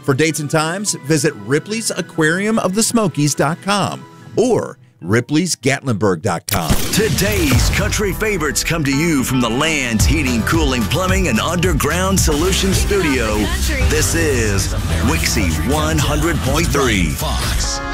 For dates and times, visit Ripley's Aquarium of the Smokies.com or Ripley'sGatlinburg.com. Today's country favorites come to you from the Land's Heating, Cooling, Plumbing, and Underground Solutions Studio. This is Wixie 100.3 Fox.